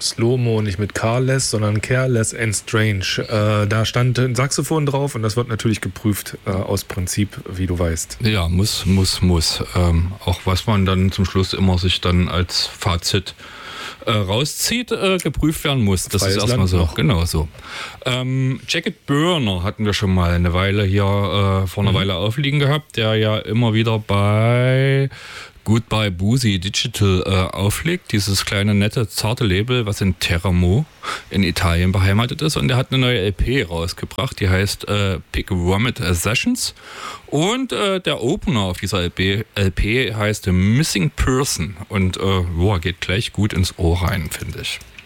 Slow-Mo, nicht mit Carless, sondern Careless and Strange. Da stand ein Saxophon drauf und das wird natürlich geprüft aus Prinzip, wie du weißt. Ja, muss. Auch was man dann zum Schluss immer sich dann als Fazit rauszieht, geprüft werden muss. Das Freies ist erstmal so. Land. Genau so. Jacket Burner hatten wir schon mal eine Weile hier vor einer Weile aufliegen gehabt, der ja immer wieder bei Goodbye Boozy Digital auflegt, dieses kleine, nette, zarte Label, was in Teramo in Italien beheimatet ist. Und der hat eine neue LP rausgebracht, die heißt Pick Vomit Sessions. Und der Opener auf dieser LP heißt Missing Person. Und geht gleich gut ins Ohr rein, finde ich.